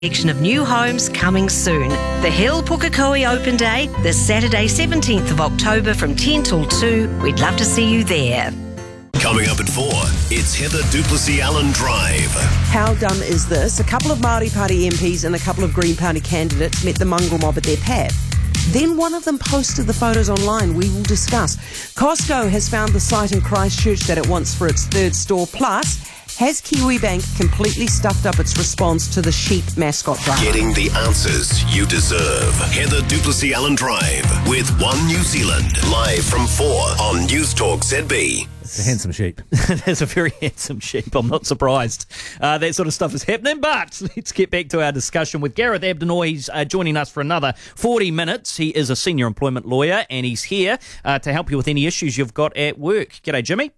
Selection of new homes coming soon. The Hill Pukekohe Open Day, this Saturday 17th of October from 10 till 2. We'd love to see you there. Coming up at 4, it's Heather Duplessis-Allen Drive. How dumb is this? A couple of Māori Party MPs and a couple of Green Party candidates met the mongrel mob at their pad. Then one of them posted the photos online. We will discuss. Costco has found the site in Christchurch that it wants for its third store. Plus, has Kiwibank completely stuffed up its response to the sheep mascot drama? Getting the answers you deserve. Heather Duplessis-Allen Drive with One New Zealand. Live from 4 on News Talk ZB. It's a handsome sheep. There's a very handsome sheep. I'm not surprised that sort of stuff is happening. But let's get back to our discussion with Gareth Abdenoy. He's joining us for another 40 minutes. He is a senior employment lawyer and he's here to help you with any issues you've got at work. G'day, Jimmy.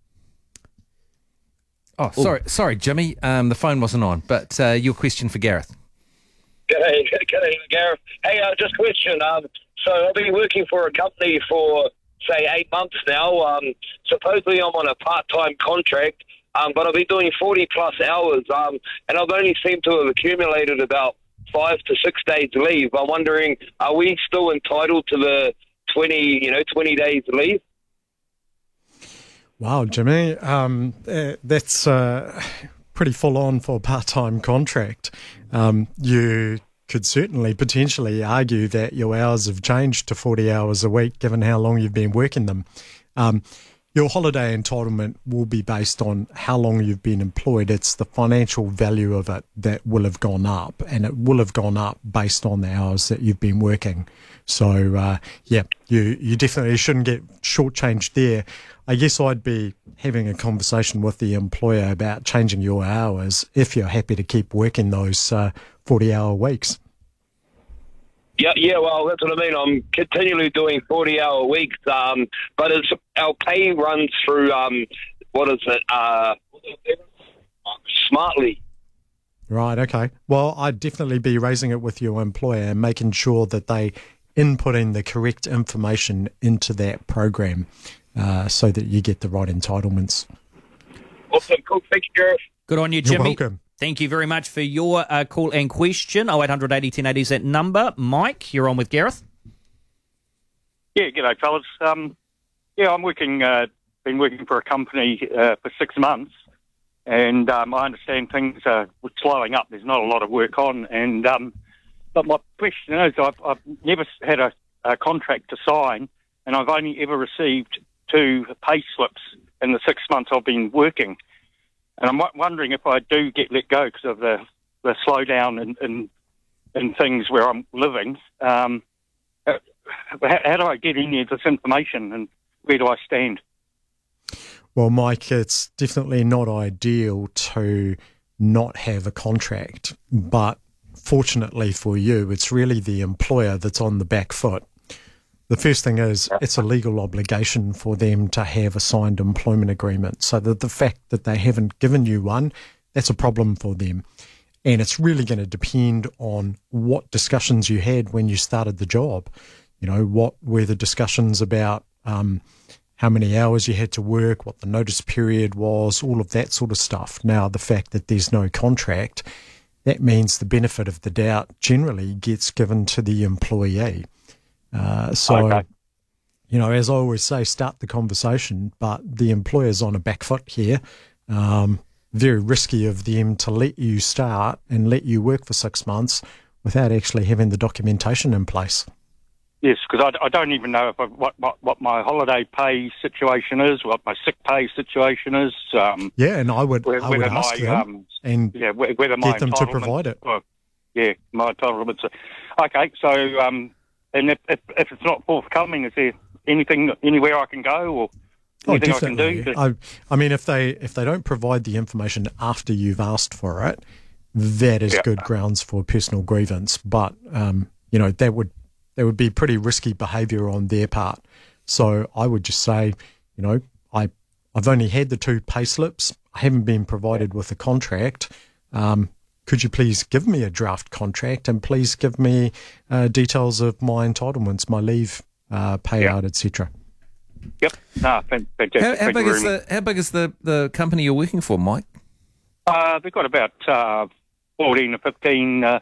Oh, sorry, Jimmy. The phone wasn't on. But your question for Gareth. G'day, Gareth. Hey, just a question. So I've been working for a company for, say, 8 months now. Supposedly I'm on a part-time contract, but I've been doing 40-plus hours, and I've only seemed to have accumulated about 5 to 6 days leave. I'm wondering, are we still entitled to the 20 days leave? Wow, Jimmy, that's pretty full on for a part-time contract. You could certainly potentially argue that your hours have changed to 40 hours a week given how long you've been working them. Your holiday entitlement will be based on how long you've been employed. It's the financial value of it that will have gone up, and it will have gone up based on the hours that you've been working. So, you definitely shouldn't get shortchanged there. I guess I'd be having a conversation with the employer about changing your hours if you're happy to keep working those 40-hour weeks. Yeah, well, that's what I mean. I'm continually doing 40-hour weeks, but our pay runs through, Smartly. Right, okay. Well, I'd definitely be raising it with your employer and making sure that they inputting the correct information into that program so that you get the right entitlements. Awesome, cool. Thank you, Gareth. Good on you, Jimmy. You're welcome. Thank you very much for your call and question. 0800 80 1080 is that number. Mike, you're on with Gareth. Yeah, g'day, fellas. I'm been working for a company for 6 months, and I understand things are slowing up. There's not a lot of work on, and but my question is, I've never had a contract to sign, and I've only ever received 2 pay slips in the 6 months I've been working. And I'm wondering if I do get let go because of the slowdown in things where I'm living. How do I get any of this information, and where do I stand? Well, Mike, it's definitely not ideal to not have a contract, but fortunately for you, it's really the employer that's on the back foot. The first thing is it's a legal obligation for them to have a signed employment agreement. So that the fact that they haven't given you one, that's a problem for them. And it's really going to depend on what discussions you had when you started the job. You know, what were the discussions about how many hours you had to work, what the notice period was, all of that sort of stuff. Now, the fact that there's no contract, that means the benefit of the doubt generally gets given to the employee. Okay. You know, as I always say, start the conversation, but the employer's on a back foot here. Very risky of them to let you start and let you work for 6 months without actually having the documentation in place. Yes, because I don't even know if what my holiday pay situation is, what my sick pay situation is. And I would ask them whether my get them to provide it. My entitlements. Okay, so... And if it's not forthcoming, is there anywhere I can go or anything I can do? I mean, if they don't provide the information after you've asked for it, that is good grounds for personal grievance. But that would be pretty risky behaviour on their part. So I would just say, I've only had the 2 pay slips. I haven't been provided with a contract. Could you please give me a draft contract and please give me details of my entitlements, my leave payout, etc. Yep. Fantastic. How big is the company you're working for, Mike? They've got about 14 to 15